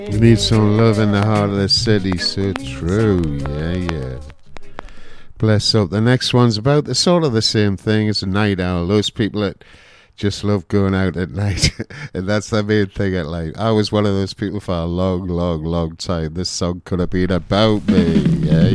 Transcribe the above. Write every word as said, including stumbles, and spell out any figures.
You need some love in the heart of the city, so true. Yeah, yeah. Bless up. The next one's about the sort of the same thing as a night owl. Those people that just love going out at night, and that's the main thing at night. I was one of those people for a long, long, long time. This song could have been about me. Yeah.